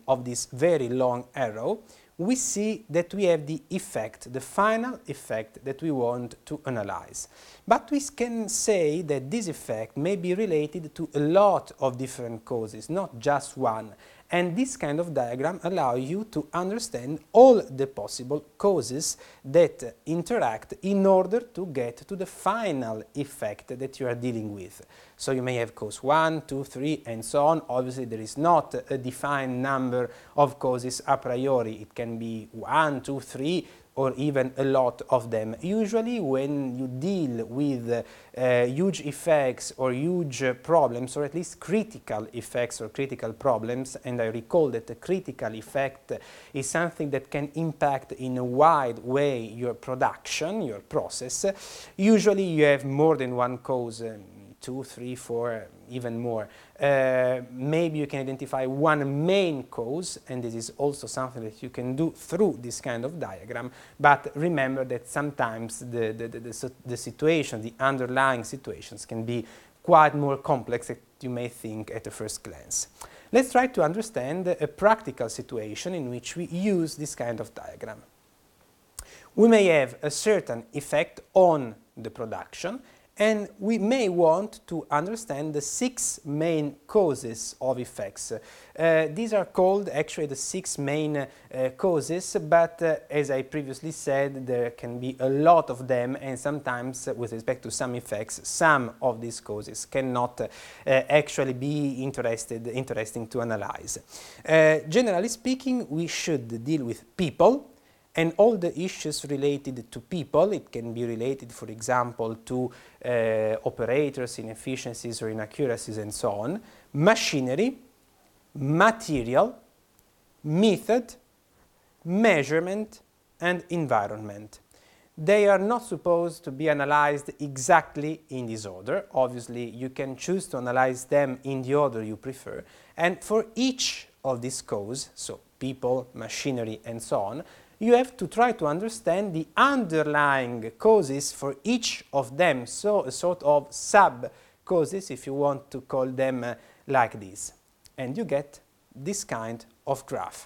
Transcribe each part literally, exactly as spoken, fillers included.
of this very long arrow, we see that we have the effect, the final effect that we want to analyze. But we can say that this effect may be related to a lot of different causes, not just one. And this kind of diagram allows you to understand all the possible causes that interact in order to get to the final effect that you are dealing with. So you may have cause one, two, three, and so on. Obviously, there is not a defined number of causes a priori. It can be one, two, three, or even a lot of them. Usually when you deal with uh, huge effects or huge uh, problems, or at least critical effects or critical problems, and I recall that the critical effect is something that can impact in a wide way your production, your process, usually you have more than one cause, um, two, three, four, even more. Uh, maybe you can identify one main cause, and this is also something that you can do through this kind of diagram, but remember that sometimes the, the, the, the, the situation, the underlying situations can be quite more complex than you may think at the first glance. Let's try to understand a practical situation in which we use this kind of diagram. We may have a certain effect on the production, and we may want to understand the six main causes of effects. Uh, these are called actually the six main uh, causes, but uh, as I previously said, there can be a lot of them, and sometimes uh, with respect to some effects, some of these causes cannot uh, actually be interested, interesting to analyze. Uh, generally speaking, we should deal with people, and all the issues related to people. It can be related, for example, to uh, operators, inefficiencies or inaccuracies and so on, machinery, material, method, measurement and environment. They are not supposed to be analyzed exactly in this order. Obviously, you can choose to analyze them in the order you prefer, and for each of these causes, so people, machinery and so on, you have to try to understand the underlying causes for each of them, so a sort of sub-causes, if you want to call them uh, like this. And you get this kind of graph.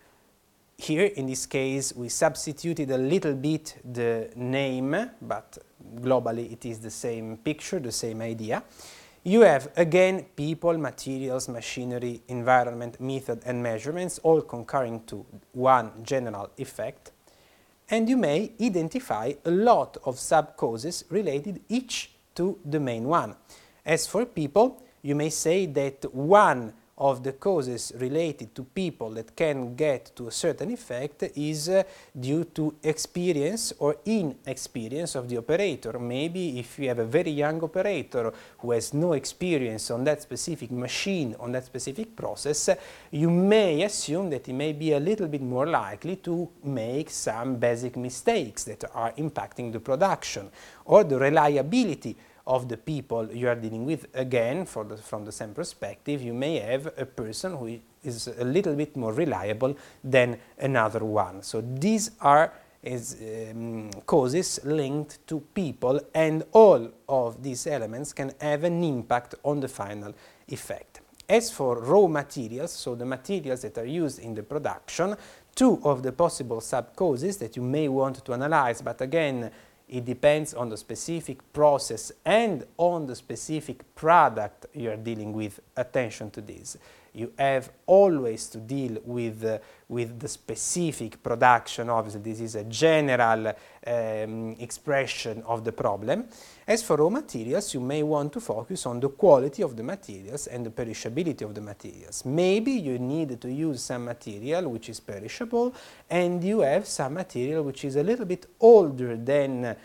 Here, in this case, we substituted a little bit the name, but globally it is the same picture, the same idea. You have, again, people, materials, machinery, environment, method and measurements, all concurring to one general effect. And you may identify a lot of sub-causes related each to the main one. As for people, you may say that one of the causes related to people that can get to a certain effect is uh, due to experience or inexperience of the operator. Maybe if you have a very young operator who has no experience on that specific machine, on that specific process, you may assume that he may be a little bit more likely to make some basic mistakes that are impacting the production, or the reliability of the people you are dealing with. Again, for the, from the same perspective, you may have a person who is a little bit more reliable than another one. So these are is, um, causes linked to people, and all of these elements can have an impact on the final effect. As for raw materials, so the materials that are used in the production, two of the possible sub-causes that you may want to analyze, but again, it depends on the specific process and on the specific product you are dealing with. Attention to this. You have always to deal with, uh, with the specific production. Obviously, this is a general um, expression of the problem. As for raw materials, you may want to focus on the quality of the materials and the perishability of the materials. Maybe you need to use some material which is perishable, and you have some material which is a little bit older than, uh,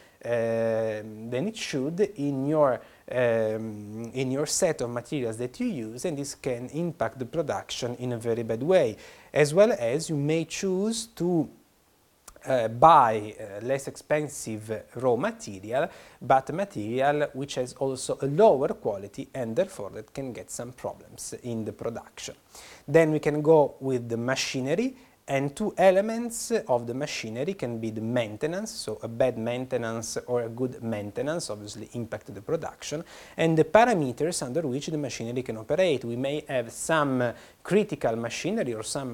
than it should in your Um, in your set of materials that you use, and this can impact the production in a very bad way. As well as you may choose to uh, buy uh, less expensive raw material, but material which has also a lower quality, and therefore that can get some problems in the production. Then we can go with the machinery, and two elements of the machinery can be the maintenance, so a bad maintenance or a good maintenance obviously impact the production, and the parameters under which the machinery can operate. We may have some critical machinery or some